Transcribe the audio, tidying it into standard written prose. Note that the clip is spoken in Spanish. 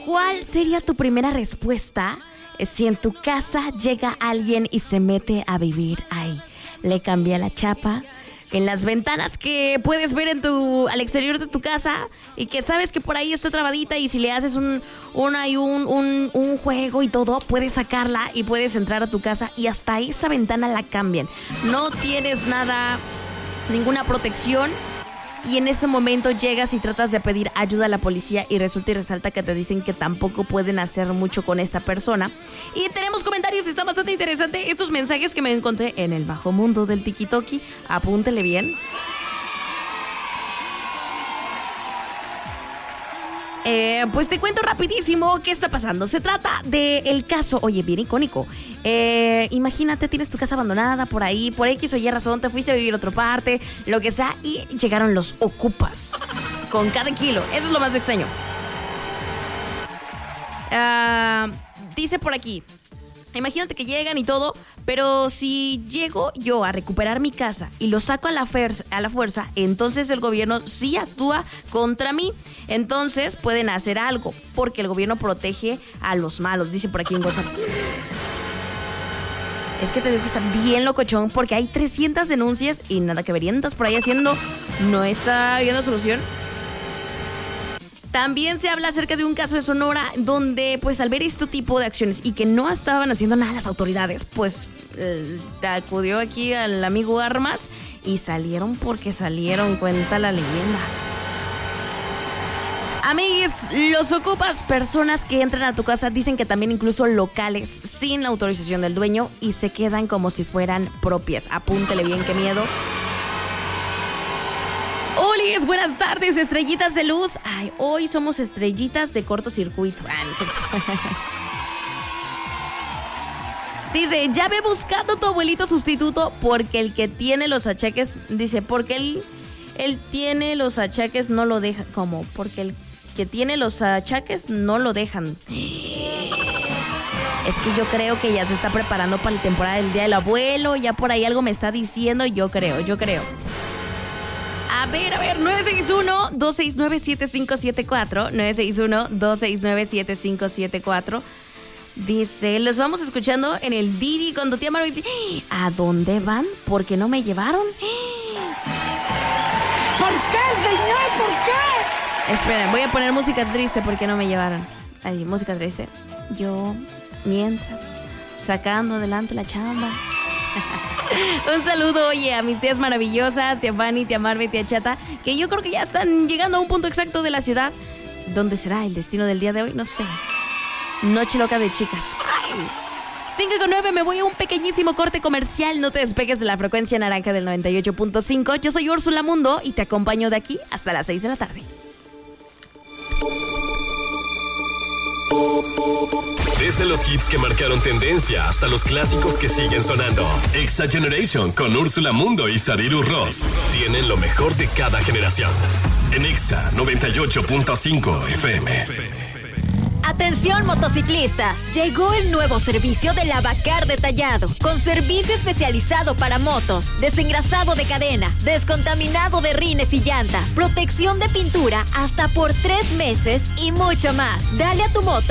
¿Cuál sería tu primera respuesta si en tu casa llega alguien y se mete a vivir ahí? Le cambia la chapa en las ventanas que puedes ver al exterior de tu casa y que sabes que por ahí está trabadita, y si le haces un juego y todo, puedes sacarla y puedes entrar a tu casa y hasta esa ventana la cambian. No tienes ninguna protección. Y en ese momento llegas y tratas de pedir ayuda a la policía y resulta y resalta que te dicen que tampoco pueden hacer mucho con esta persona. Y tenemos comentarios, está bastante interesante estos mensajes que me encontré en el bajo mundo del tiki-toki. Apúntele bien. Pues te cuento rapidísimo qué está pasando. Se trata del caso, oye, bien icónico. Imagínate, tienes tu casa abandonada por ahí, por X o Y razón, te fuiste a vivir a otra parte, lo que sea, y llegaron los ocupas con cada kilo. Eso es lo más extraño. Dice por aquí, imagínate que llegan y todo, pero si llego yo a recuperar mi casa y lo saco a la fuerza, entonces el gobierno sí actúa contra mí. Entonces pueden hacer algo, porque el gobierno protege a los malos, dice por aquí en WhatsApp. Es que te digo que está bien locochón, porque hay 300 denuncias y nada que verientas por ahí haciendo, no está habiendo solución. También se habla acerca de un caso de Sonora donde, pues, al ver este tipo de acciones y que no estaban haciendo nada las autoridades, pues, acudió aquí al amigo Armas y salieron porque salieron, cuenta la leyenda. Amigues, los ocupas, personas que entran a tu casa, dicen que también incluso locales sin la autorización del dueño y se quedan como si fueran propias. Apúntele bien, qué miedo. Olis, buenas tardes, estrellitas de luz. Ay, hoy somos estrellitas de cortocircuito. No es cierto. Dice, ya ve buscando tu abuelito sustituto porque el que tiene los achaques, dice, porque él tiene los achaques, no lo deja. ¿Cómo? Porque el que tiene los achaques no lo dejan. Es que yo creo que ya se está preparando para la temporada del Día del Abuelo. Ya por ahí algo me está diciendo. Yo creo. A ver, 961-269-7574. 961-269-7574. Dice, los vamos escuchando en el Didi con tu tía Marvin. ¿A dónde van? ¿Por qué no me llevaron? ¿Por qué, señor? ¿Por qué? Esperen, voy a poner música triste porque no me llevaron. Ahí, música triste. Yo, mientras, sacando adelante la chamba. Un saludo, oye, a mis tías maravillosas, tía Fanny, tía Marve, tía Chata, que yo creo que ya están llegando a un punto exacto de la ciudad. ¿Dónde será el destino del día de hoy? No sé. Noche loca de chicas. ¡Ay! 5:09, me voy a un pequeñísimo corte comercial. No te despegues de la frecuencia naranja del 98.5. Yo soy Úrsula Mundo y te acompaño de aquí hasta las 6 de la tarde. Desde los hits que marcaron tendencia hasta los clásicos que siguen sonando. Exa Generation con Úrsula Mundo y Sadiru Ross tienen lo mejor de cada generación. En Exa 98.5 FM. Atención motociclistas, llegó el nuevo servicio de Lavacar Detallado, con servicio especializado para motos, desengrasado de cadena, descontaminado de rines y llantas, protección de pintura hasta por 3 meses y mucho más. Dale a tu moto